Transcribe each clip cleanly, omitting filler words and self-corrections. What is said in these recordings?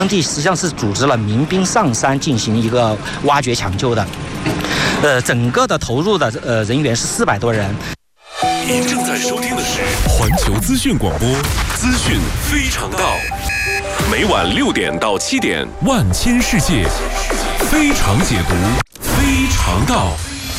当地实际上是组织了民兵上山进行一个挖掘抢救的，整个的投入的人员是400多人。 您正在收听的是环球资讯广播，资讯非常道，每晚6点到7点，万千世界非常解读，非常道。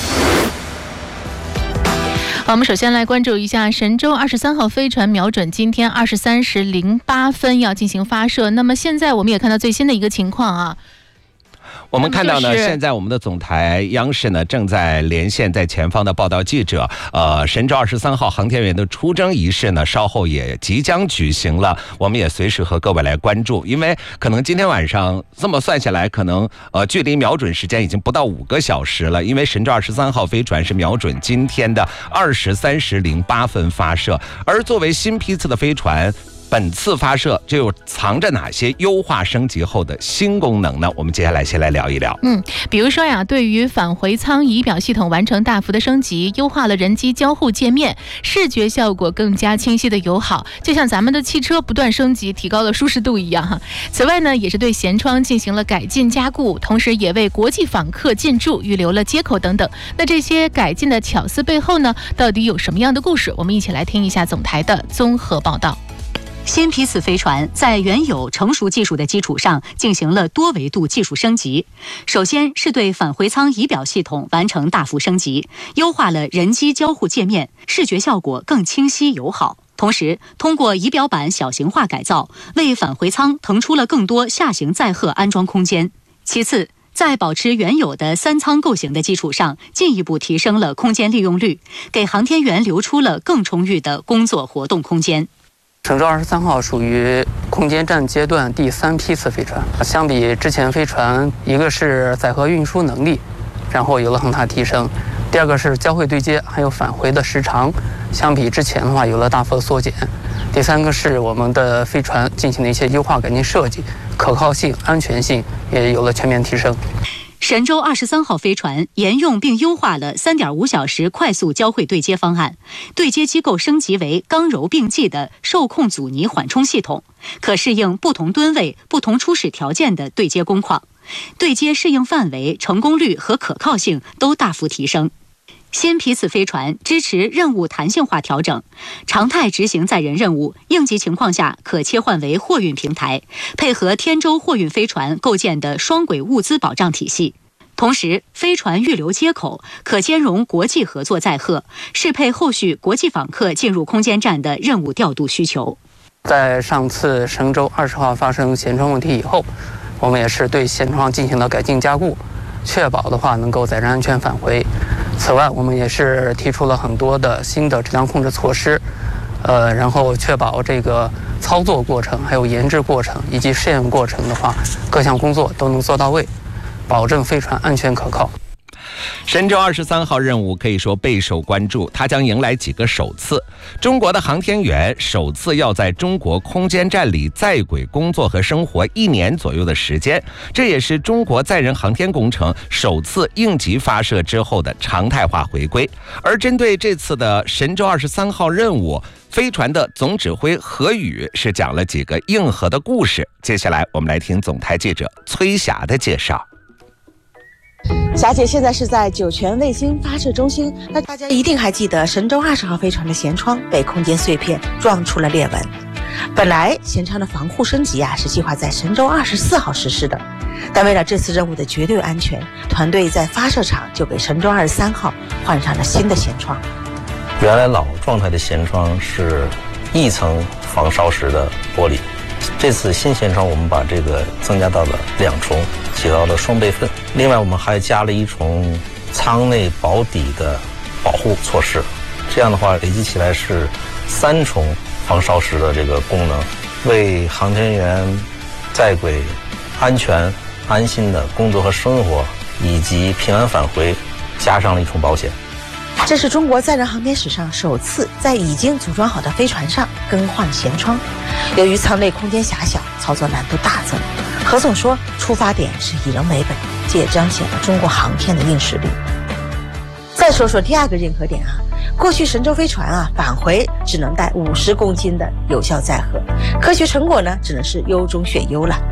好，我们首先来关注一下神舟23号飞船瞄准今天23时08分要进行发射。那么现在我们也看到最新的一个情况啊。 我们看到呢，现在我们的总台央视呢正在连线在前方的报道记者。神舟23号航天员的出征仪式呢，稍后也即将举行了，我们也随时和各位来关注。因为可能今天晚上这么算下来，可能距离瞄准时间已经不到5个小时了，因为神舟23号飞船是瞄准今天的23时08分发射，而作为新批次的飞船。本次发射就有藏着哪些优化升级后的新功能呢？我们接下来先来聊一聊。 比如说呀，对于返回舱仪表系统完成大幅的升级，优化了人机交互界面，视觉效果更加清晰的友好，就像咱们的汽车不断升级，提高了舒适度一样哈。此外呢，也是对舷窗进行了改进加固，同时也为国际访客进驻预留了接口等等。那这些改进的巧思背后呢，到底有什么样的故事？我们一起来听一下总台的综合报道。 新批次飞船在原有成熟技术的基础上进行了多维度技术升级。首先是对返回舱仪表系统完成大幅升级，优化了人机交互界面，视觉效果更清晰友好。同时，通过仪表板小型化改造，为返回舱腾出了更多下行载荷安装空间。其次，在保持原有的3舱构型的基础上，进一步提升了空间利用率，给航天员留出了更充裕的工作活动空间。 神舟23号属于空间站阶段第3批次飞船，相比之前飞船，一个是载荷运输能力，然后有了很大提升；第二个是交会对接还有返回的时长，相比之前的话有了大幅的缩减；第三个是我们的飞船进行了一些优化改进设计，可靠性、安全性也有了全面提升。 神舟23号飞船沿用并优化了3.5小时快速交会对接方案，对接机构升级为刚柔并济的受控阻尼缓冲系统，可适应不同吨位、不同初始条件的对接工况，对接适应范围、成功率和可靠性都大幅提升。新批次飞船支持任务弹性化调整，常态执行载人任务，应急情况下可切换为货运平台，配合天舟货运飞船构建的双轨物资保障体系。同时，飞船预留接口可兼容国际合作载荷，适配后续国际访客进入空间站的任务调度需求。 在上次神舟20号发生舷窗问题以后，我们也是对舷窗进行了改进加固，确保的话能够载人安全返回。此外，我们也是提出了很多的新的质量控制措施，然后确保这个操作过程、还有研制过程以及试验过程的话，各项工作都能做到位，保证飞船安全可靠。 神舟23号任务可以说备受关注，它将迎来几个首次。中国的航天员首次要在中国空间站里在轨工作和生活1年左右的时间，这也是中国载人航天工程首次应急发射之后的常态化回归。而针对这次的神舟23号任务，飞船的总指挥何宇是讲了几个硬核的故事。接下来我们来听总台记者崔霞的介绍。 霞姐现在是在酒泉卫星发射中心，那大家一定还记得神舟20号飞船的舷窗被空间碎片撞出了裂纹。本来舷窗的防护升级是计划在神舟24号实施的，但为了这次任务的绝对安全，团队在发射场就给神舟23号换上了新的舷窗。 原来老状态的舷窗是1层防烧蚀的玻璃，这次新舷窗我们把这个增加到了2重，起到了双备份。另外我们还加了1重舱内保底的保护措施，这样的话累积起来是3重防烧蚀的这个功能，为航天员在轨安全安心的工作和生活以及平安返回加上了1重保险。 这是中国载人航天史上首次在已经组装好的飞船上更换舷窗。由于舱内空间狭小，操作难度大增。何总说，出发点是以人为本，这也彰显了中国航天的硬实力。再说说第二个硬核点过去神舟飞船返回只能带50公斤的有效载荷，科学成果呢只能是优中选优了。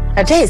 那这